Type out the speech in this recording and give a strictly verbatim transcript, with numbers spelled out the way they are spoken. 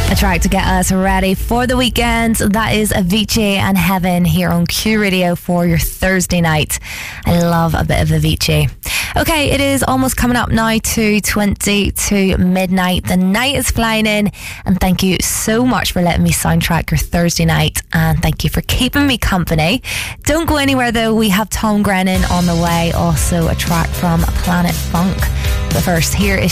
A track to get us ready for the weekend. That is Avicii and Heaven here on Q Radio for your Thursday night. I love a bit of Avicii. Okay, it is almost coming up now to twenty to midnight. The night is flying in, and thank you so much for letting me soundtrack your Thursday night, and thank you for keeping me company. Don't go anywhere though, we have Tom Grennan on the way, also a track from Planet Funk. But first, here is